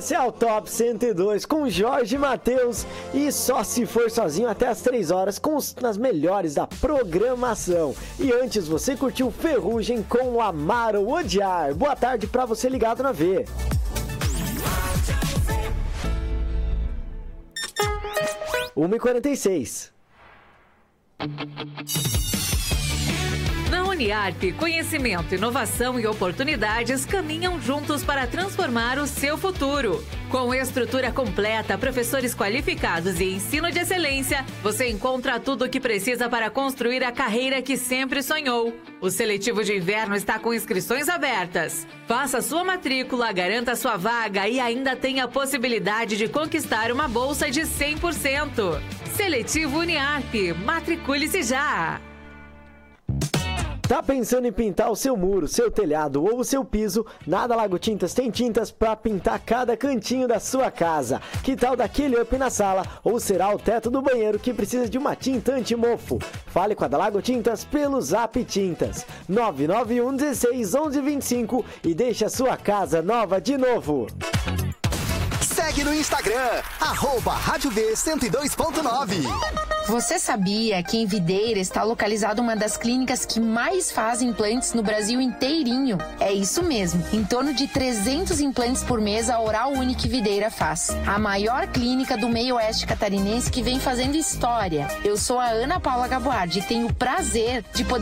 Esse é o Top 102 com Jorge Mateus e só se for sozinho até as 3 horas com as melhores da programação. E antes você curtiu Ferrugem com o Amar ou Odiar. Boa tarde pra você ligado na V. Uma e 46. Na Uniarp, conhecimento, inovação e oportunidades caminham juntos para transformar o seu futuro. Com estrutura completa, professores qualificados e ensino de excelência, você encontra tudo o que precisa para construir a carreira que sempre sonhou. O seletivo de inverno está com inscrições abertas. Faça sua matrícula, garanta sua vaga e ainda tenha a possibilidade de conquistar uma bolsa de 100%. Seletivo Uniarp, matricule-se já! Tá pensando em pintar o seu muro, seu telhado ou o seu piso? Nada Lago Tintas tem tintas para pintar cada cantinho da sua casa. Que tal daquele up na sala? Ou será o teto do banheiro que precisa de uma tinta anti-mofo? Fale com a da Lago Tintas pelo Zap Tintas 991 16 11 25 e deixe a sua casa nova de novo. Segue no Instagram, @Rádio V 102.9. Você sabia que em Videira está localizada uma das clínicas que mais fazem implantes no Brasil inteirinho? É isso mesmo, em torno de 300 implantes por mês a Oral Unique Videira faz. A maior clínica do meio oeste catarinense que vem fazendo história. Eu sou a Ana Paula Gaboardi e tenho o prazer de poder